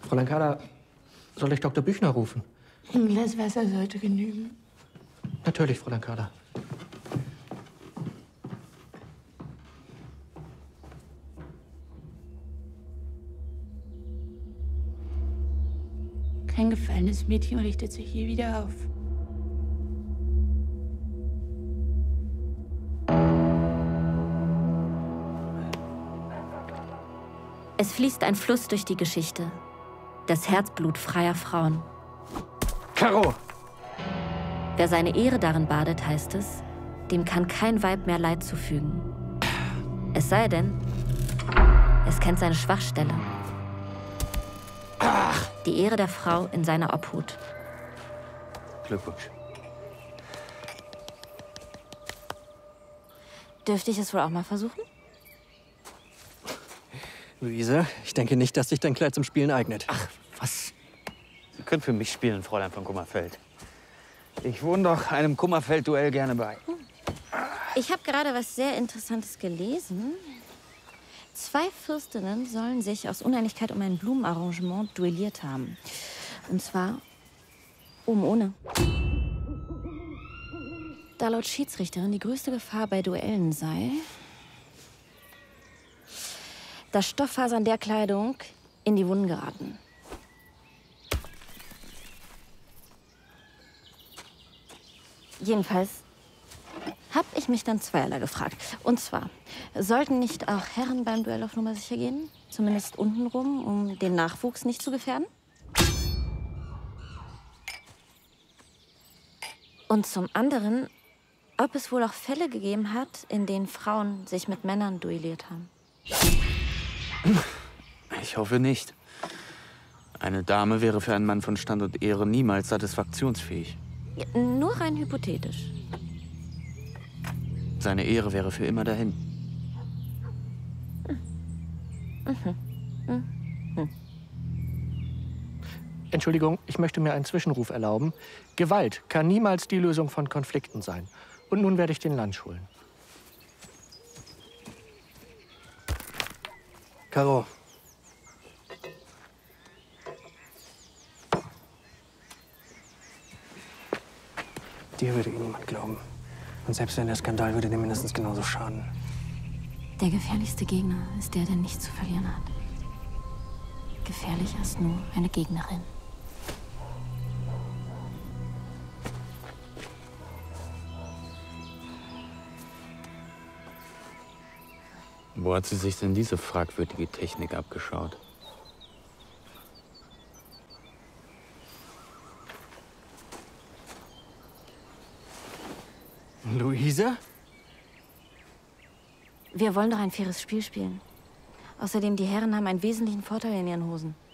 Fräulein Carla, soll ich Dr. Büchner rufen? Ein Glas Wasser sollte genügen. Natürlich, Fräulein Carla. Kein gefallenes Mädchen richtet sich hier wieder auf. Es fließt ein Fluss durch die Geschichte. Das Herzblut freier Frauen. Caro! Wer seine Ehre darin badet, heißt es, dem kann kein Weib mehr Leid zufügen. Es sei denn, es kennt seine Schwachstelle. Die Ehre der Frau in seiner Obhut. Glückwunsch. Dürfte ich es wohl auch mal versuchen? Luise, ich denke nicht, dass sich dein Kleid zum Spielen eignet. Ach, was? Sie können für mich spielen, Fräulein von Kummerfeld. Ich wohne doch einem Kummerfeld-Duell gerne bei. Ich habe gerade was sehr Interessantes gelesen. 2 Fürstinnen sollen sich aus Uneinigkeit um ein Blumenarrangement duelliert haben. Und zwar oben ohne. Da laut Schiedsrichterin die größte Gefahr bei Duellen sei, dass Stofffasern der Kleidung in die Wunden geraten. Jedenfalls habe ich mich dann zweierlei gefragt. Und zwar, sollten nicht auch Herren beim Duell auf Nummer sicher gehen? Zumindest untenrum, um den Nachwuchs nicht zu gefährden? Und zum anderen, ob es wohl auch Fälle gegeben hat, in denen Frauen sich mit Männern duelliert haben. Ich hoffe nicht. Eine Dame wäre für einen Mann von Stand und Ehre niemals satisfaktionsfähig. Ja, nur rein hypothetisch. Seine Ehre wäre für immer dahin. Entschuldigung, ich möchte mir einen Zwischenruf erlauben. Gewalt kann niemals die Lösung von Konflikten sein. Und nun werde ich den Lunch holen. Caro. Dir würde eh niemand glauben. Und selbst wenn der Skandal würde dir mindestens genauso schaden. Der gefährlichste Gegner ist der, der nichts zu verlieren hat. Gefährlicher ist nur eine Gegnerin. Wo hat sie sich denn diese fragwürdige Technik abgeschaut? Luise? Wir wollen doch ein faires Spiel spielen. Außerdem, die Herren haben einen wesentlichen Vorteil in ihren Hosen.